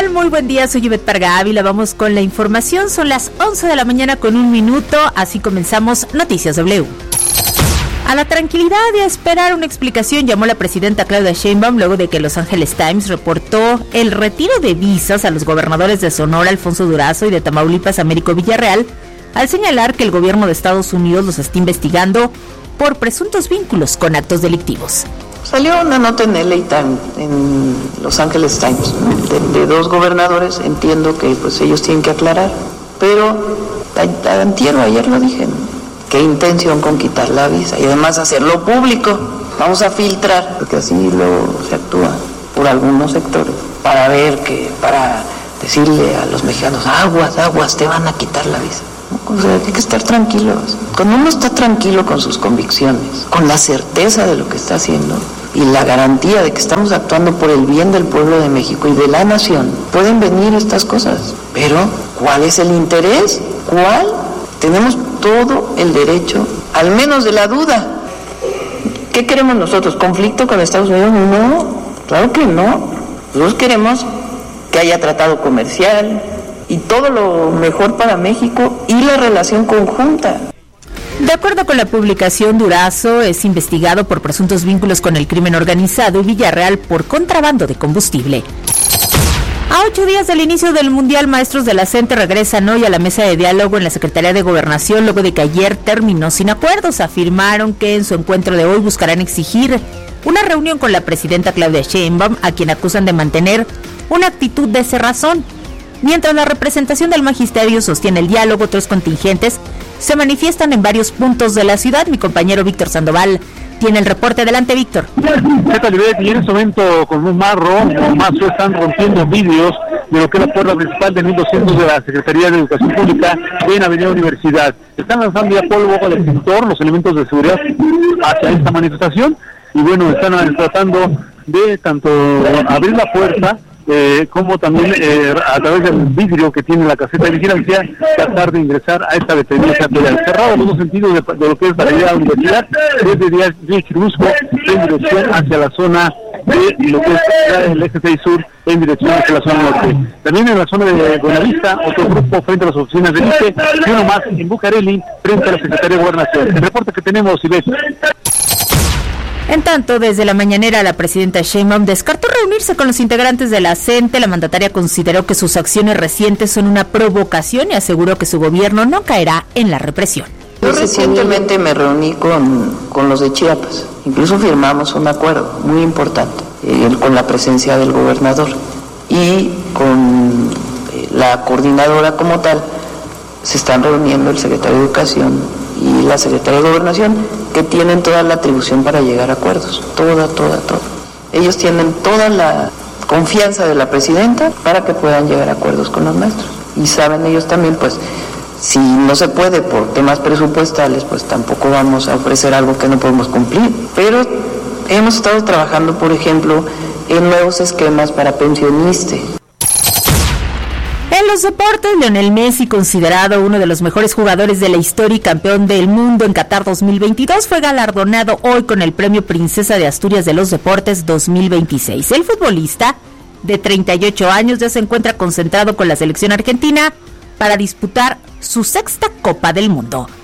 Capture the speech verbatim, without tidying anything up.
tal? Muy buen día, soy Ivette Parga Ávila. Vamos con la información. Son las once de la mañana con un minuto. Así comenzamos Noticias W. A la tranquilidad de esperar una explicación llamó la presidenta Claudia Sheinbaum luego de que Los Angeles Times reportó el retiro de visas a los gobernadores de Sonora, Alfonso Durazo, y de Tamaulipas, Américo Villarreal, al señalar que el gobierno de Estados Unidos los está investigando por presuntos vínculos con actos delictivos. Salió una nota en L A Times, en Los Angeles Times, de, de dos gobernadores. Entiendo que pues ellos tienen que aclarar, pero antier o ayer lo dije, ¿no? ¿Qué intención con quitar la visa? Y además hacerlo público. Vamos a filtrar, porque así luego se actúa por algunos sectores, para ver que, para decirle a los mexicanos, aguas, aguas, te van a quitar la visa. O sea, hay que estar tranquilos. Cuando uno está tranquilo con sus convicciones, con la certeza de lo que está haciendo y la garantía de que estamos actuando por el bien del pueblo de México y de la nación, pueden venir estas cosas. Pero, ¿cuál es el interés? ¿Cuál? Tenemos todo el derecho, al menos de la duda. ¿Qué queremos nosotros? ¿Conflicto con Estados Unidos? No, claro que no. Nosotros queremos que haya tratado comercial y todo lo mejor para México y la relación conjunta. De acuerdo con la publicación, Durazo es investigado por presuntos vínculos con el crimen organizado y Villarreal por contrabando de combustible. A ocho días del inicio del Mundial, maestros de la CENTE regresan hoy a la mesa de diálogo en la Secretaría de Gobernación luego de que ayer terminó sin acuerdos. Afirmaron que en su encuentro de hoy buscarán exigir una reunión con la presidenta Claudia Sheinbaum, a quien acusan de mantener una actitud de cerrazón. Mientras la representación del magisterio sostiene el diálogo, otros contingentes se manifiestan en varios puntos de la ciudad. Mi compañero Víctor Sandoval tiene el reporte. Adelante, Víctor. Y en este momento con un marro, un mazo, están rompiendo vidrios de lo que es la puerta principal de mil doscientos de la Secretaría de Educación Pública en Avenida Universidad. Están lanzando ya polvo con el extintor, los elementos de seguridad hacia esta manifestación, y bueno, están tratando de tanto abrir la puerta Eh, como también eh, a través del vidrio que tiene la caseta de vigilancia, tratar de ingresar a esta dependencia federal. Cerrado en los dos sentidos de, de lo que es la idea de la universidad, desde Díaz Chirusco en dirección hacia la zona de lo que es el eje seis sur, en dirección hacia la zona norte. También en la zona de Buenavista, otro grupo frente a las oficinas del I C E, y uno más en Bucareli, frente a la Secretaría de Gobernación. El reporte que tenemos, Ivette. En tanto, desde la mañanera, la presidenta Sheinbaum descartó reunirse con los integrantes de la CENTE. La mandataria consideró que sus acciones recientes son una provocación y aseguró que su gobierno no caerá en la represión. Yo recientemente me reuní con, con los de Chiapas, incluso firmamos un acuerdo muy importante eh, con la presencia del gobernador y con eh, la coordinadora como tal. Se están reuniendo el secretario de Educación y la Secretaría de Gobernación, que tienen toda la atribución para llegar a acuerdos, toda, toda, toda. Ellos tienen toda la confianza de la presidenta para que puedan llegar a acuerdos con los maestros. Y saben ellos también, pues, si no se puede por temas presupuestales, pues tampoco vamos a ofrecer algo que no podemos cumplir. Pero hemos estado trabajando, por ejemplo, en nuevos esquemas para pensionistas. En los deportes, Lionel Messi, considerado uno de los mejores jugadores de la historia y campeón del mundo en Qatar dos mil veintidós, fue galardonado hoy con el premio Princesa de Asturias de los Deportes dos mil veintiséis. El futbolista, de treinta y ocho años, ya se encuentra concentrado con la selección argentina para disputar su sexta Copa del Mundo.